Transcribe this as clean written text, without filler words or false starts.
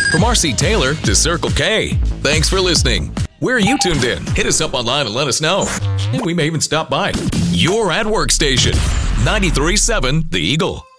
From R.C. Taylor to Circle K, thanks for listening. Where are you tuned in? Hit us up online and let us know. And we may even stop by. Your at work station, 93.7 The Eagle.